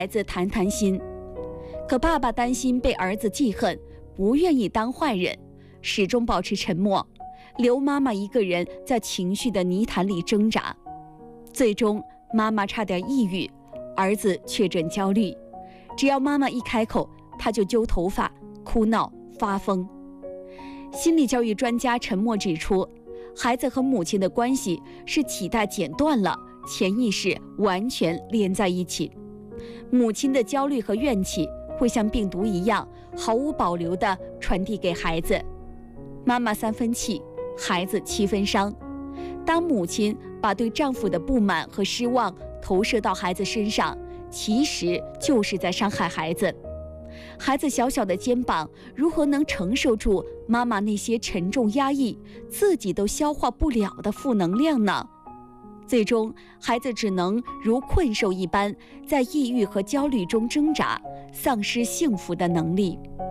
孩子谈谈心。可爸爸担心被儿子记恨，不愿意当坏人，始终保持沉默，留妈妈一个人在情绪的泥潭里挣扎。最终妈妈差点抑郁，儿子确诊焦虑，只要妈妈一开口，他就揪头发、哭闹、发疯。心理教育专家陈默指出，孩子和母亲的关系是脐带剪断了，潜意识完全连在一起。母亲的焦虑和怨气会像病毒一样，毫无保留地传递给孩子。妈妈3分气，孩子7分伤。当母亲把对丈夫的不满和失望投射到孩子身上，其实就是在伤害孩子。孩子小小的肩膀如何能承受住妈妈那些沉重压抑、自己都消化不了的负能量呢？最终，孩子只能如困兽一般，在抑郁和焦虑中挣扎，丧失幸福的能力。